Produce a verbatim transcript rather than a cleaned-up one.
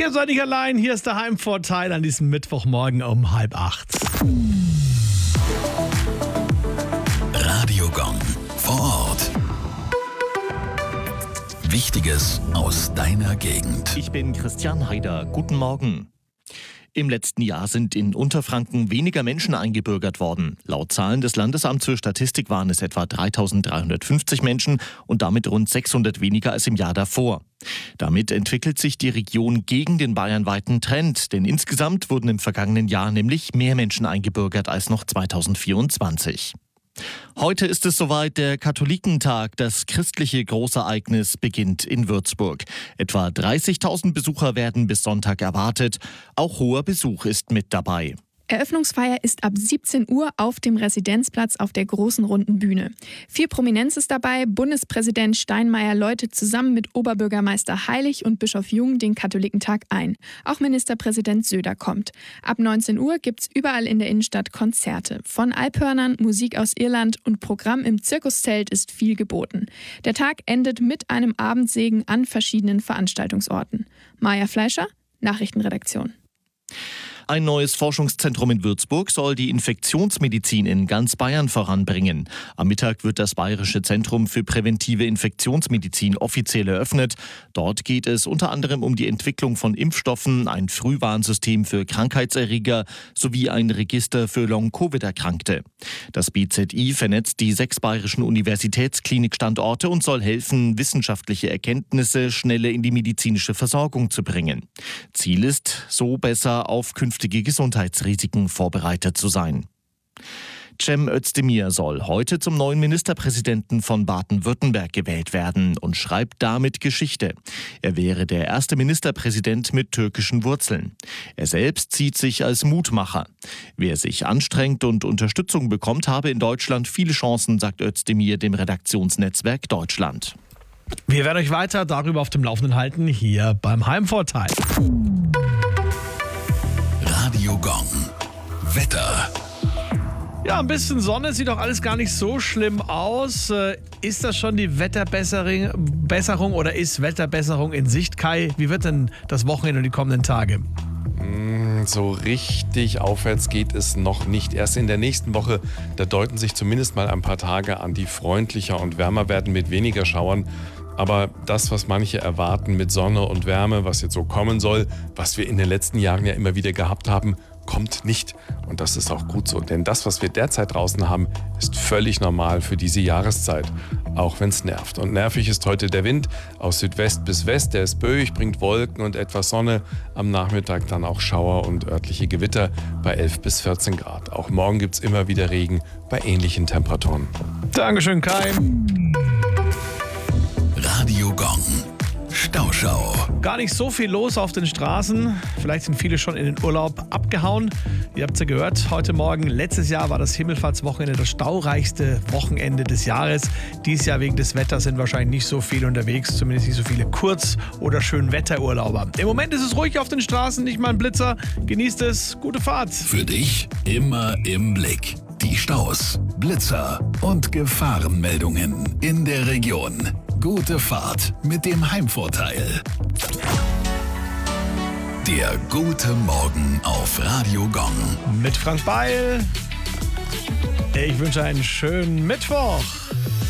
Ihr seid nicht allein, hier ist der Heimvorteil an diesem Mittwochmorgen um halb acht. Radio Gong vor Ort. Wichtiges aus deiner Gegend. Ich bin Christian Haider. Guten Morgen. Im letzten Jahr sind in Unterfranken weniger Menschen eingebürgert worden. Laut Zahlen des Landesamts für Statistik waren es etwa dreitausenddreihundertfünfzig Menschen und damit rund sechshundert weniger als im Jahr davor. Damit entwickelt sich die Region gegen den bayernweiten Trend, denn insgesamt wurden im vergangenen Jahr nämlich mehr Menschen eingebürgert als noch zweitausendvierundzwanzig. Heute ist es soweit, der Katholikentag. Das christliche Großereignis beginnt in Würzburg. Etwa dreißigtausend Besucher werden bis Sonntag erwartet. Auch hoher Besuch ist mit dabei. Eröffnungsfeier ist ab siebzehn Uhr auf dem Residenzplatz auf der großen runden Bühne. Viel Prominenz ist dabei. Bundespräsident Steinmeier läutet zusammen mit Oberbürgermeister Heilig und Bischof Jung den Katholikentag ein. Auch Ministerpräsident Söder kommt. Ab neunzehn Uhr gibt's überall in der Innenstadt Konzerte. Von Alphörnern, Musik aus Irland und Programm im Zirkuszelt ist viel geboten. Der Tag endet mit einem Abendsegen an verschiedenen Veranstaltungsorten. Maja Fleischer, Nachrichtenredaktion. Ein neues Forschungszentrum in Würzburg soll die Infektionsmedizin in ganz Bayern voranbringen. Am Mittag wird das Bayerische Zentrum für präventive Infektionsmedizin offiziell eröffnet. Dort geht es unter anderem um die Entwicklung von Impfstoffen, ein Frühwarnsystem für Krankheitserreger sowie ein Register für Long-Covid-Erkrankte. Das B Z I vernetzt die sechs bayerischen Universitätsklinikstandorte und soll helfen, wissenschaftliche Erkenntnisse schneller in die medizinische Versorgung zu bringen. Ziel ist, so besser auf künftige Gesundheitsrisiken vorbereitet zu sein. Cem Özdemir soll heute zum neuen Ministerpräsidenten von Baden-Württemberg gewählt werden und schreibt damit Geschichte. Er wäre der erste Ministerpräsident mit türkischen Wurzeln. Er selbst sieht sich als Mutmacher. Wer sich anstrengt und Unterstützung bekommt, habe in Deutschland viele Chancen, sagt Özdemir dem Redaktionsnetzwerk Deutschland. Wir werden euch weiter darüber auf dem Laufenden halten, hier beim Heimvorteil. Radio Gong. Wetter. Ja, ein bisschen Sonne, sieht doch alles gar nicht so schlimm aus. Äh, ist das schon die Wetterbesserung oder ist Wetterbesserung in Sicht, Kai? Wie wird denn das Wochenende und die kommenden Tage? So richtig aufwärts geht es noch nicht. Erst in der nächsten Woche, da deuten sich zumindest mal ein paar Tage an, die freundlicher und wärmer werden mit weniger Schauern. Aber das, was manche erwarten mit Sonne und Wärme, was jetzt so kommen soll, was wir in den letzten Jahren ja immer wieder gehabt haben, kommt nicht. Und das ist auch gut so, denn das, was wir derzeit draußen haben, ist völlig normal für diese Jahreszeit, auch wenn es nervt. Und nervig ist heute der Wind aus Südwest bis West, der ist böig, bringt Wolken und etwas Sonne. Am Nachmittag dann auch Schauer und örtliche Gewitter bei elf bis vierzehn Grad. Auch morgen gibt es immer wieder Regen bei ähnlichen Temperaturen. Dankeschön, Kai. Radio Gong. Stauschau. Gar nicht so viel los auf den Straßen. Vielleicht sind viele schon in den Urlaub abgehauen. Ihr habt es ja gehört, heute Morgen, letztes Jahr war das Himmelfahrtswochenende das staureichste Wochenende des Jahres. Dieses Jahr wegen des Wetters sind wahrscheinlich nicht so viele unterwegs, zumindest nicht so viele Kurz- oder Schönwetterurlauber. Im Moment ist es ruhig auf den Straßen, nicht mal ein Blitzer. Genießt es, gute Fahrt. Für dich immer im Blick. Die Staus, Blitzer und Gefahrenmeldungen in der Region. Gute Fahrt mit dem Heimvorteil. Der gute Morgen auf Radio Gong. Mit Frank Beil. Ich wünsche einen schönen Mittwoch.